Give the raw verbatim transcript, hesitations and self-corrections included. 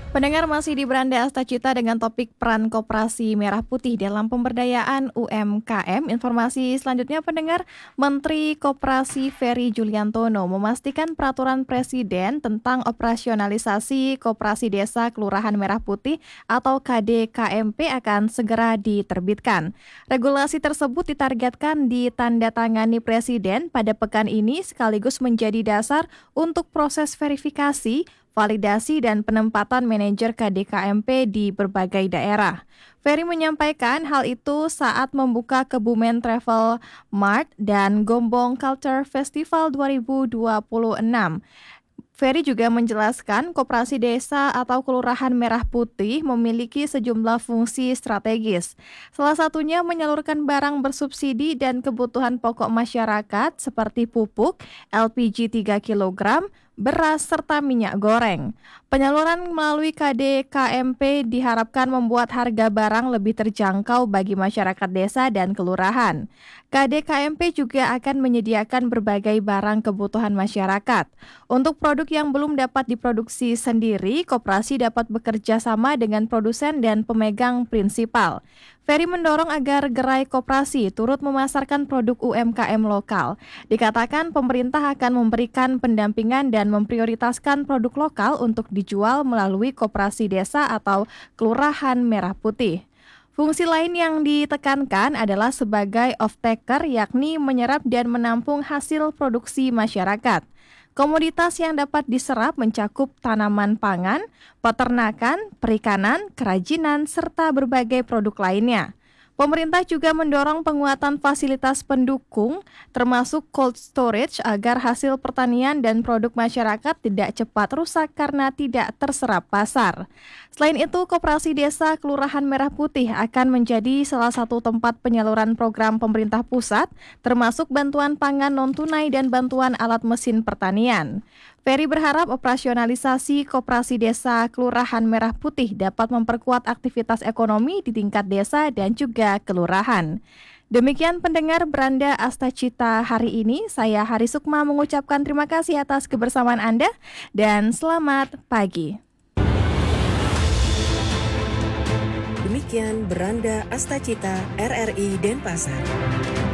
Pendengar masih di Beranda Astacita dengan topik peran Koperasi Merah Putih dalam pemberdayaan U M K M. Informasi selanjutnya pendengar, Menteri Koperasi Ferry Juliantono memastikan peraturan Presiden tentang operasionalisasi Koperasi Desa Kelurahan Merah Putih atau K D K M P akan segera diterbitkan. Regulasi tersebut ditargetkan ditandatangani Presiden pada pekan ini sekaligus menjadi dasar untuk proses verifikasi, validasi dan penempatan manajer K D K M P di berbagai daerah. Ferry menyampaikan hal itu saat membuka Kebumen Travel Mart dan Gombong Culture Festival dua ribu dua puluh enam. Ferry juga menjelaskan Koperasi Desa atau Kelurahan Merah Putih memiliki sejumlah fungsi strategis. Salah satunya menyalurkan barang bersubsidi dan kebutuhan pokok masyarakat seperti pupuk, L P G tiga kilogram, beras, serta minyak goreng. Penyaluran melalui K D K M P diharapkan membuat harga barang lebih terjangkau bagi masyarakat desa dan kelurahan. K D K M P juga akan menyediakan berbagai barang kebutuhan masyarakat. Untuk produk yang belum dapat diproduksi sendiri, koperasi dapat bekerja sama dengan produsen dan pemegang prinsipal. Ferry mendorong agar gerai koperasi turut memasarkan produk U M K M lokal. Dikatakan pemerintah akan memberikan pendampingan dan memprioritaskan produk lokal untuk dijual melalui koperasi desa atau kelurahan Merah Putih. Fungsi lain yang ditekankan adalah sebagai off-taker, yakni menyerap dan menampung hasil produksi masyarakat. Komoditas yang dapat diserap mencakup tanaman pangan, peternakan, perikanan, kerajinan, serta berbagai produk lainnya. Pemerintah juga mendorong penguatan fasilitas pendukung, termasuk cold storage, agar hasil pertanian dan produk masyarakat tidak cepat rusak karena tidak terserap pasar. Selain itu, Koperasi Desa Kelurahan Merah Putih akan menjadi salah satu tempat penyaluran program pemerintah pusat, termasuk bantuan pangan non-tunai dan bantuan alat mesin pertanian. Ferry berharap operasionalisasi Koperasi Desa Kelurahan Merah Putih dapat memperkuat aktivitas ekonomi di tingkat desa dan juga kelurahan. Demikian pendengar Beranda Astacita hari ini, saya Hari Sukma mengucapkan terima kasih atas kebersamaan Anda dan selamat pagi. Demikian Beranda Astacita R R I Denpasar.